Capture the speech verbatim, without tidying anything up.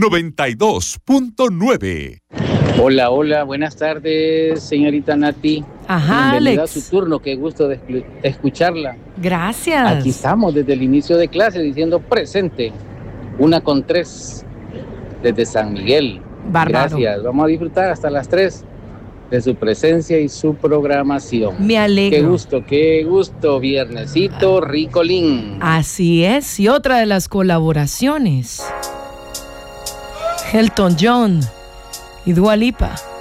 noventa y dos punto nueve. Hola, hola, buenas tardes, señorita Nati. Ajá, bienvenida Alex. a su turno, qué gusto de escucharla. Gracias. Aquí estamos desde el inicio de clase diciendo presente, una con tres, desde San Miguel. Bárbaro. Gracias, vamos a disfrutar hasta las tres de su presencia y su programación. Me alegro. Qué gusto, qué gusto, viernesito ricolín. Así es, y otra de las colaboraciones, Elton John y Dua Lipa.